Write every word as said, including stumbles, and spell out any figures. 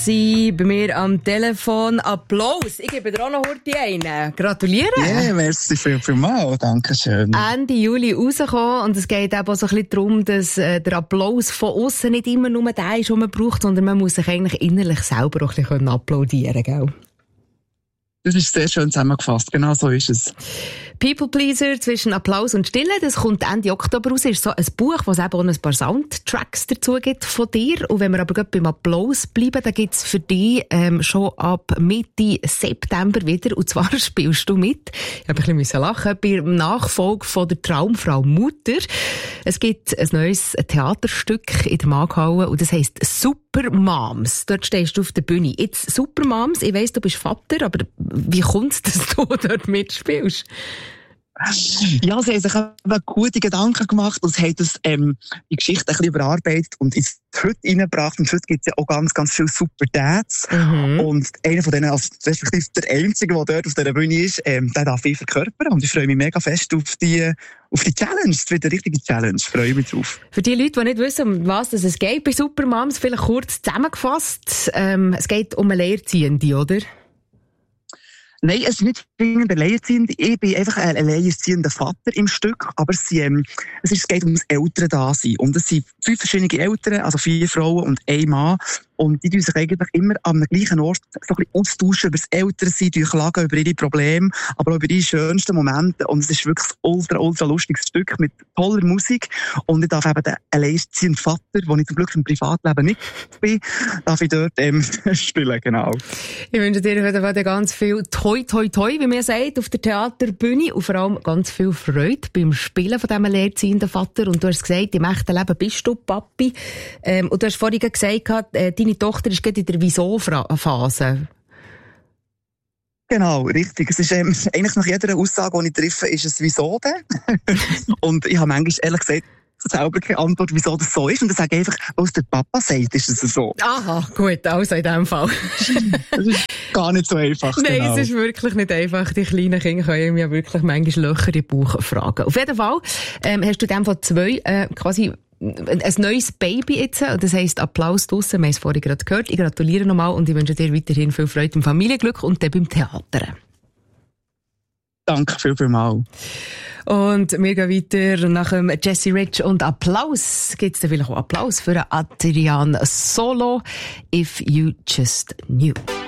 Bei mir am Telefon Applaus. Ich gebe dir auch noch heute einen. Gratulieren. Ja, yeah, merci viel, viel mal. Dankeschön. Ende Juli rausgekommen und es geht eben auch so ein bisschen darum, dass äh, der Applaus von außen nicht immer nur der ist, den man braucht, sondern man muss sich eigentlich innerlich selber auch ein bisschen applaudieren, gell? Das ist sehr schön zusammengefasst. Genau so ist es. People Pleaser zwischen Applaus und Stille, das kommt Ende Oktober raus. Das ist so ein Buch, wo es eben auch ein paar Soundtracks dazu gibt von dir. Und wenn wir aber gerade beim Applaus bleiben, dann gibt es für dich ähm, schon ab Mitte September wieder. Und zwar spielst du mit. Ich habe ein bisschen lachen bei Nachfolge von der Traumfrau Mutter. Es gibt ein neues Theaterstück in der Maghalle und das heisst Super Moms. Dort stehst du auf der Bühne. Jetzt Super Moms, ich weiss, du bist Vater, aber wie kommt es, dass du dort mitspielst? Ja, sie haben sich eben gute Gedanken gemacht und sie haben das, ähm, die Geschichte ein bisschen überarbeitet und ins heute reingebracht. Und heute gibt es ja auch ganz, ganz viele Super Dads. Mhm. Und einer von denen, also respektive der Einzige, der dort auf dieser Bühne ist, ähm, der darf ich verkörpern. Und ich freue mich mega fest auf die, auf die Challenge. Es wird eine richtige Challenge. Ich freue mich drauf. Für die Leute, die nicht wissen, um was es geht bei Super Moms, vielleicht kurz zusammengefasst. Ähm, es geht um eine Alleinerziehende, oder? Nein, es ist nicht zwingend alleinerziehend. Ich bin einfach ein alleinerziehender Vater im Stück. Aber es, ähm, es, ist, es geht ums Eltern-Dasein. Und es sind fünf verschiedene Eltern, also vier Frauen und ein Mann. Und die tun sich eigentlich immer am gleichen Ort so ein bisschen austauschen über das Elternsein, die klagen über ihre Probleme, aber auch über ihre schönsten Momente. Und es ist wirklich ein ultra, ultra lustiges Stück mit toller Musik. Und ich darf eben den alleinerziehenden Vater, wo ich zum Glück im Privatleben nicht bin, darf ich dort ähm, spielen, genau. Ich wünsche dir heute ganz viel Toi, Toi, Toi, wie man sagt, auf der Theaterbühne und vor allem ganz viel Freude beim Spielen von diesem alleinerziehenden Vater. Und du hast gesagt, im echten Leben bist du Papi. Ähm, und du hast vorhin gesagt, äh, deine Tochter ist gerade in der Wieso-Phase. Genau, richtig. Es ist ähm, eigentlich nach jeder Aussage, die ich treffe, ist es Wieso denn? Und ich habe manchmal ehrlich gesagt selber keine Antwort, wieso das so ist. Und dann sage ich einfach, was der Papa sagt, ist es so. Aha, gut, also in diesem Fall. Das ist gar nicht so einfach. Nein, genau. Es ist wirklich nicht einfach. Die kleinen Kinder können mir wirklich manchmal Löcher in den Bauch fragen. Auf jeden Fall ähm, hast du in dem Fall zwei äh, quasi ein neues Baby jetzt, das heisst Applaus draussen, wir haben es vorhin gerade gehört. Ich gratuliere nochmal und ich wünsche dir weiterhin viel Freude im Familienglück und dann beim Theater. Danke viel, viel mal. Und wir gehen weiter nach dem Jessie Rich und Applaus. Gibt es dann vielleicht auch Applaus für Adrian Solo, If You Just Knew.